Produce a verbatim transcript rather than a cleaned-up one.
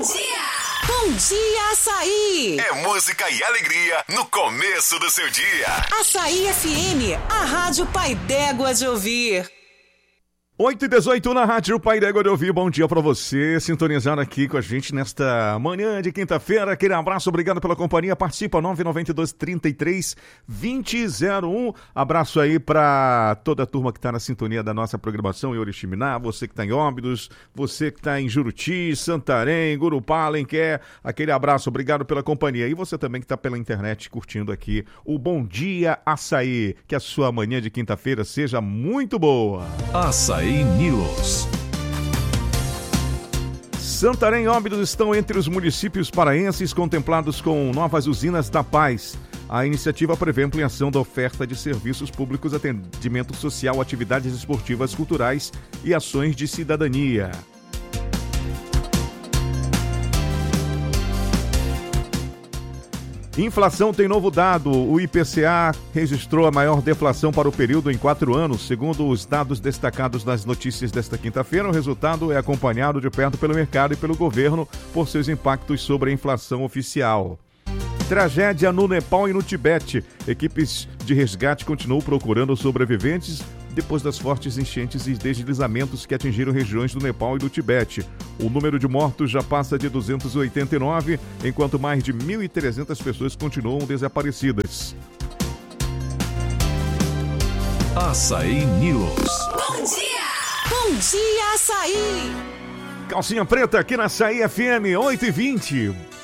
dia! Bom dia, Açaí! É música e alegria no começo do seu dia. Açaí F M, a rádio Pai d'Égua de ouvir. oito e dezoito na Rádio Pai d'Égua de Ouvir. Bom dia pra você, sintonizado aqui com a gente nesta manhã de quinta-feira. Aquele abraço, obrigado pela companhia. Participa nove nove dois, trinta e três, vinte zero um. Abraço aí pra toda a turma que tá na sintonia da nossa programação em Oriximiná, você que tá em Óbidos, você que tá em Juruti, Santarém, Gurupá, Alenquer. Aquele abraço, obrigado pela companhia. E você também que tá pela internet curtindo aqui o Bom Dia Açaí. Que a sua manhã de quinta-feira seja muito boa. Açaí News. Santarém e Óbidos estão entre os municípios paraenses contemplados com novas usinas da paz. A iniciativa prevê ampliação da oferta de serviços públicos, atendimento social, atividades esportivas, culturais e ações de cidadania. Inflação tem novo dado. O I P C A registrou a maior deflação para o período em quatro anos. Segundo os dados destacados nas notícias desta quinta-feira, o resultado é acompanhado de perto pelo mercado e pelo governo por seus impactos sobre a inflação oficial. Tragédia no Nepal e no Tibete. Equipes de resgate continuam procurando sobreviventes depois das fortes enchentes e deslizamentos que atingiram regiões do Nepal e do Tibete. O número de mortos já passa de duzentos e oitenta e nove, enquanto mais de mil e trezentas pessoas continuam desaparecidas. Açaí News. Bom dia! Bom dia, Açaí! Calcinha preta aqui na Açaí F M, oito e vinte.